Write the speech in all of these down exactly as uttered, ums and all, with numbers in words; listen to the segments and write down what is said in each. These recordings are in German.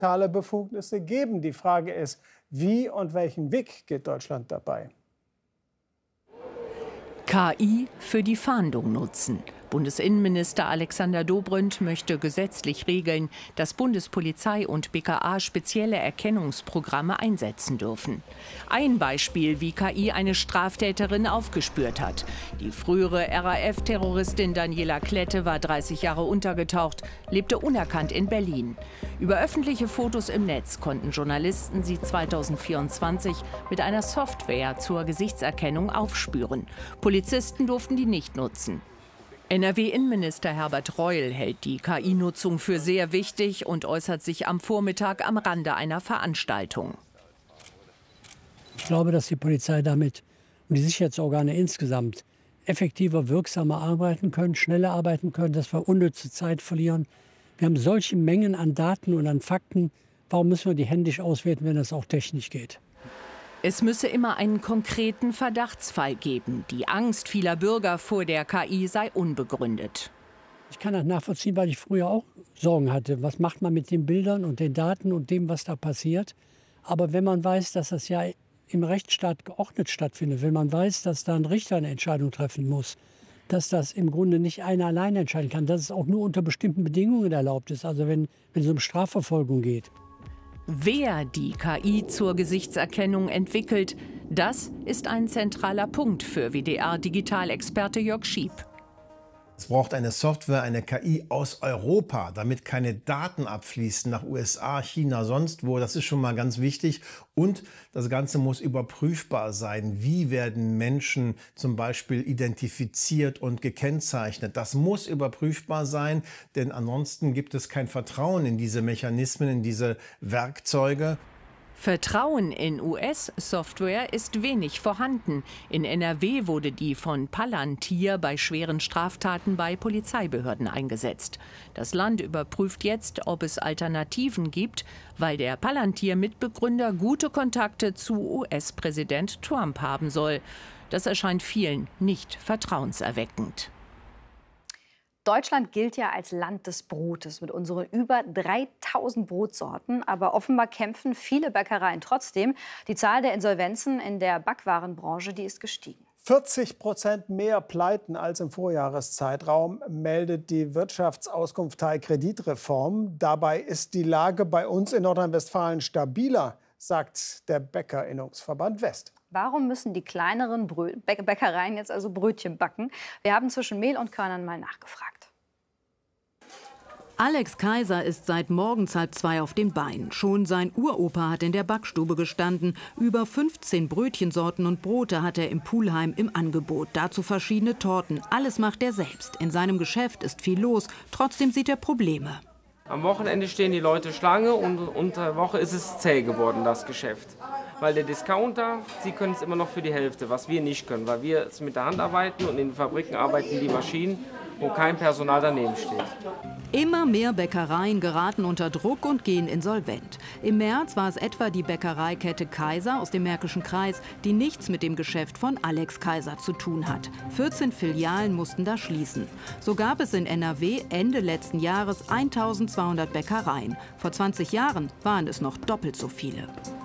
totale Befugnisse geben. Die Frage ist, wie und welchen Weg geht Deutschland dabei? K I für die Fahndung nutzen. Bundesinnenminister Alexander Dobrindt möchte gesetzlich regeln, dass Bundespolizei und B K A spezielle Erkennungsprogramme einsetzen dürfen. Ein Beispiel, wie K I eine Straftäterin aufgespürt hat. Die frühere R A F-Terroristin Daniela Klette war dreißig Jahre untergetaucht, lebte unerkannt in Berlin. Über öffentliche Fotos im Netz konnten Journalisten sie zweitausendvierundzwanzig mit einer Software zur Gesichtserkennung aufspüren. Polizisten durften die nicht nutzen. N R W-Innenminister Herbert Reul hält die K I-Nutzung für sehr wichtig und äußert sich am Vormittag am Rande einer Veranstaltung. Ich glaube, dass die Polizei damit und die Sicherheitsorgane insgesamt effektiver, wirksamer arbeiten können, schneller arbeiten können, dass wir unnütze Zeit verlieren. Wir haben solche Mengen an Daten und an Fakten. Warum müssen wir die händisch auswerten, wenn das auch technisch geht? Es müsse immer einen konkreten Verdachtsfall geben. Die Angst vieler Bürger vor der K I sei unbegründet. Ich kann das nachvollziehen, weil ich früher auch Sorgen hatte. Was macht man mit den Bildern und den Daten und dem, was da passiert? Aber wenn man weiß, dass das ja im Rechtsstaat geordnet stattfindet, wenn man weiß, dass da ein Richter eine Entscheidung treffen muss, dass das im Grunde nicht einer alleine entscheiden kann, dass es auch nur unter bestimmten Bedingungen erlaubt ist, also wenn, wenn es um Strafverfolgung geht. Wer die K I zur Gesichtserkennung entwickelt, das ist ein zentraler Punkt für W D R-Digitalexperte Jörg Schiep. Es braucht eine Software, eine K I aus Europa, damit keine Daten abfließen nach U S A, China, sonst wo. Das ist schon mal ganz wichtig. Und das Ganze muss überprüfbar sein. Wie werden Menschen zum Beispiel identifiziert und gekennzeichnet? Das muss überprüfbar sein, denn ansonsten gibt es kein Vertrauen in diese Mechanismen, in diese Werkzeuge. Vertrauen in U S-Software ist wenig vorhanden. In N R W wurde die von Palantir bei schweren Straftaten bei Polizeibehörden eingesetzt. Das Land überprüft jetzt, ob es Alternativen gibt, weil der Palantir-Mitbegründer gute Kontakte zu U S-Präsident Trump haben soll. Das erscheint vielen nicht vertrauenserweckend. Deutschland gilt ja als Land des Brotes mit unseren über dreitausend Brotsorten. Aber offenbar kämpfen viele Bäckereien trotzdem. Die Zahl der Insolvenzen in der Backwarenbranche, die ist gestiegen. vierzig Prozent mehr Pleiten als im Vorjahreszeitraum meldet die Wirtschaftsauskunft Teil Kreditreform. Dabei ist die Lage bei uns in Nordrhein-Westfalen stabiler, sagt der Bäckerinnungsverband West. Warum müssen die kleineren Brö- Bäckereien jetzt also Brötchen backen? Wir haben zwischen Mehl und Körnern mal nachgefragt. Alex Kaiser ist seit morgens halb zwei auf den Beinen. Schon sein Uropa hat in der Backstube gestanden. Über fünfzehn Brötchensorten und Brote hat er im Pulheim im Angebot. Dazu verschiedene Torten. Alles macht er selbst. In seinem Geschäft ist viel los. Trotzdem sieht er Probleme. Am Wochenende stehen die Leute Schlange und unter der Woche ist es zäh geworden, das Geschäft. Weil der Discounter, sie können es immer noch für die Hälfte, was wir nicht können. Weil wir es mit der Hand arbeiten und in den Fabriken arbeiten die Maschinen, wo kein Personal daneben steht. Immer mehr Bäckereien geraten unter Druck und gehen insolvent. Im März war es etwa die Bäckereikette Kaiser aus dem Märkischen Kreis, die nichts mit dem Geschäft von Alex Kaiser zu tun hat. vierzehn Filialen mussten da schließen. So gab es in N R W Ende letzten Jahres eintausendzweihundert Bäckereien. Vor zwanzig Jahren waren es noch doppelt so viele.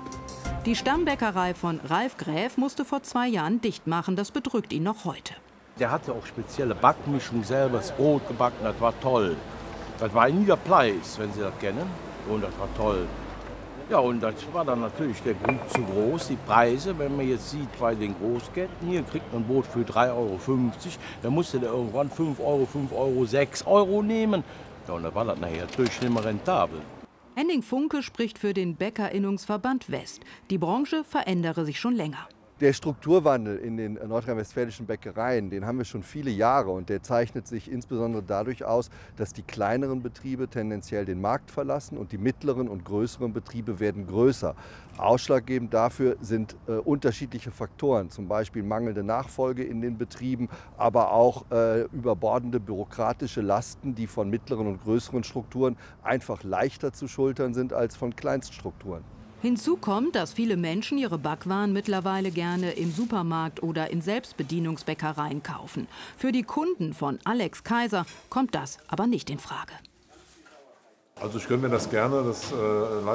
Die Stammbäckerei von Ralf Gräf musste vor zwei Jahren dicht machen. Das bedrückt ihn noch heute. Der hatte auch spezielle Backmischung selber, das Brot gebacken, das war toll. Das war ein Niederpleis, wenn Sie das kennen. Und das war toll. Ja, und das war dann natürlich der Grund zu groß. Die Preise, wenn man jetzt sieht bei den Großketten, hier kriegt man ein Brot für drei Euro fünfzig. Dann musste der irgendwann fünf Euro, fünf Euro, sechs Euro nehmen. Ja, und dann war das nachher natürlich nicht mehr rentabel. Henning Funke spricht für den Bäckerinnungsverband West. Die Branche verändere sich schon länger. Der Strukturwandel in den nordrhein-westfälischen Bäckereien, den haben wir schon viele Jahre und der zeichnet sich insbesondere dadurch aus, dass die kleineren Betriebe tendenziell den Markt verlassen und die mittleren und größeren Betriebe werden größer. Ausschlaggebend dafür sind äh, unterschiedliche Faktoren, zum Beispiel mangelnde Nachfolge in den Betrieben, aber auch äh, überbordende bürokratische Lasten, die von mittleren und größeren Strukturen einfach leichter zu schultern sind als von Kleinststrukturen. Hinzu kommt, dass viele Menschen ihre Backwaren mittlerweile gerne im Supermarkt oder in Selbstbedienungsbäckereien kaufen. Für die Kunden von Alex Kaiser kommt das aber nicht in Frage. Also ich gönne mir das gerne, das äh,